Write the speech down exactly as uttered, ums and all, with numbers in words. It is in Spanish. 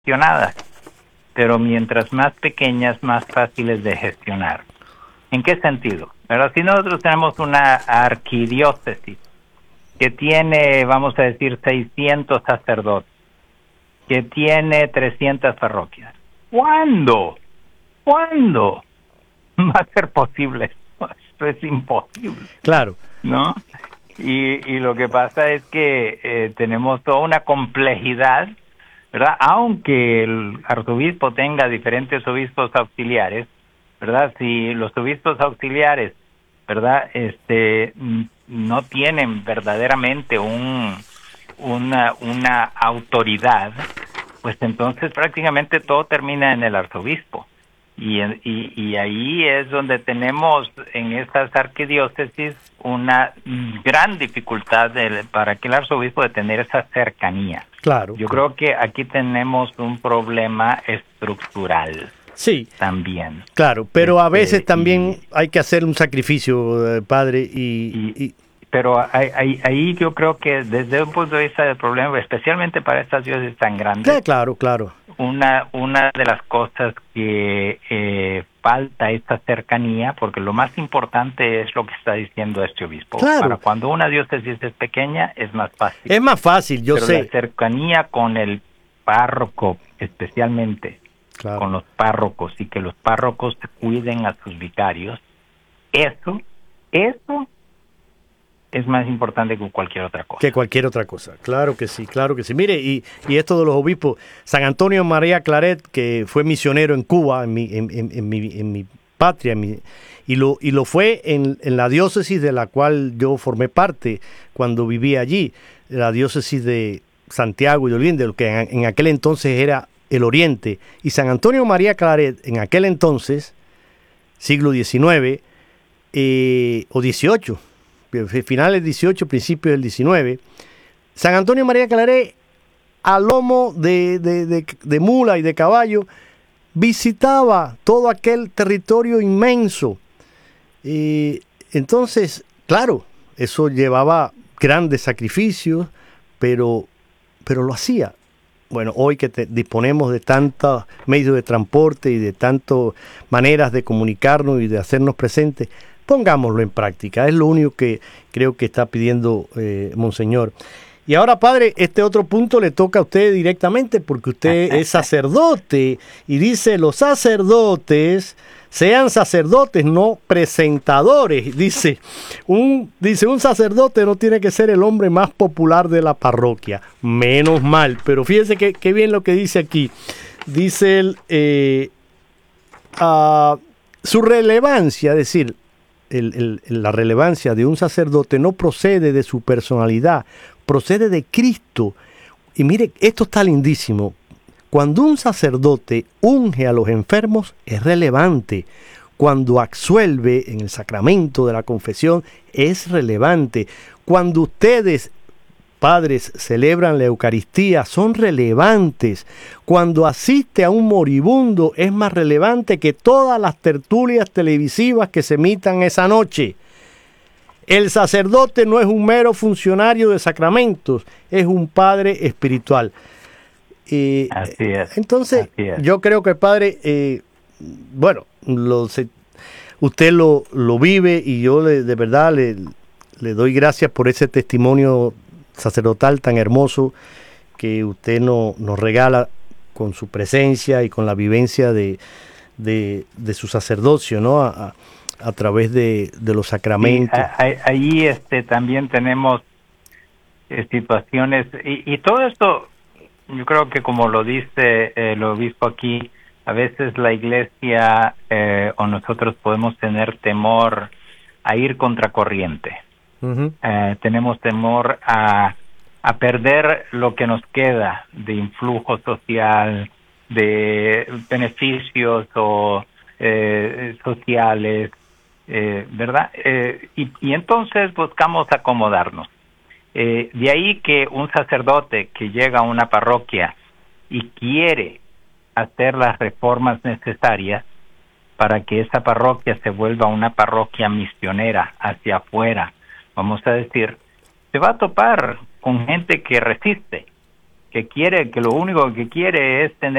gestionadas, pero mientras más pequeñas, más fáciles de gestionar. ¿En qué sentido? Pero si nosotros tenemos una arquidiócesis que tiene, vamos a decir, seiscientos sacerdotes, que tiene trescientas parroquias, ¿cuándo? ¿Cuándo va a ser posible esto? Esto es imposible. Claro. ¿No? Y, y lo que pasa es que eh, tenemos toda una complejidad, ¿verdad? Aunque el arzobispo tenga diferentes obispos auxiliares, ¿verdad? Si los obispos auxiliares, ¿verdad? Este, no tienen verdaderamente un, una, una autoridad, pues entonces prácticamente todo termina en el arzobispo. Y, y, y ahí es donde tenemos en estas arquidiócesis una gran dificultad de, para que el arzobispo de tener esa cercanía. Claro. Yo claro. creo que aquí tenemos un problema estructural. Sí. También. Claro, pero a veces este, también y, hay que hacer un sacrificio, eh, padre, y... y, y... Pero ahí, ahí yo creo que desde un punto de vista del problema, especialmente para estas diócesis tan grandes, Sí, claro, claro. Una, una de las cosas que eh, falta esta cercanía, porque lo más importante es lo que está diciendo este obispo. Claro. Para cuando una diócesis es pequeña es más fácil. Es más fácil, yo Pero sé. la cercanía con el párroco, especialmente claro. con los párrocos, y que los párrocos cuiden a sus vicarios, eso, eso es más importante que cualquier otra cosa. Que cualquier otra cosa, claro que sí, claro que sí. Mire, y, y esto de los obispos, San Antonio María Claret, que fue misionero en Cuba, en mi, en, en, en mi, en mi patria, en mi, y, lo, y lo fue en, en la diócesis de la cual yo formé parte cuando vivía allí, la diócesis de Santiago y de Olinda, lo que en, en aquel entonces era el Oriente. Y San Antonio María Claret, en aquel entonces, siglo diecinueve eh, o dieciocho, finales del dieciocho, principios del diecinueve, San Antonio María Claret, a lomo de, de, de, de mula y de caballo, visitaba todo aquel territorio inmenso. Y entonces, claro, eso llevaba grandes sacrificios, pero, pero lo hacía. Bueno, hoy que te, disponemos de tantos medios de transporte y de tantas maneras de comunicarnos y de hacernos presentes, pongámoslo en práctica. Es lo único que creo que está pidiendo eh, Monseñor. Y ahora, padre, este otro punto le toca a usted directamente porque usted es sacerdote y dice, los sacerdotes sean sacerdotes, no presentadores. Dice un, dice, un sacerdote no tiene que ser el hombre más popular de la parroquia. Menos mal, pero fíjese que, que bien lo que dice aquí. Dice él, eh, uh, su relevancia, es decir, El, el, la relevancia de un sacerdote no procede de su personalidad, procede de Cristo. Y mire, esto está lindísimo. Cuando un sacerdote unge a los enfermos es relevante. Cuando absuelve en el sacramento de la confesión es relevante. Cuando ustedes, padres, celebran la Eucaristía, son relevantes. Cuando asiste a un moribundo es más relevante que todas las tertulias televisivas que se emitan esa noche. El sacerdote no es un mero funcionario de sacramentos, es un padre espiritual. Eh, así es. Entonces, así es. yo creo que el padre, eh, bueno, lo, se, usted lo, lo vive y yo le, de verdad le, le doy gracias por ese testimonio sacerdotal tan hermoso que usted no, nos regala con su presencia y con la vivencia de, de, de su sacerdocio, ¿no? A, a través de, de los sacramentos. Sí, ahí este, también tenemos eh, situaciones, y, y todo esto, yo creo que como lo dice eh, el obispo aquí, a veces la iglesia eh, o nosotros podemos tener temor a ir contracorriente. Uh-huh. Eh, tenemos temor a, a perder lo que nos queda de influjo social, de beneficios o eh, sociales, eh, ¿verdad? Eh, y, y entonces buscamos acomodarnos. Eh, de ahí que un sacerdote que llega a una parroquia y quiere hacer las reformas necesarias para que esa parroquia se vuelva una parroquia misionera hacia afuera, vamos a decir, se va a topar con gente que resiste, que quiere, que lo único que quiere es tener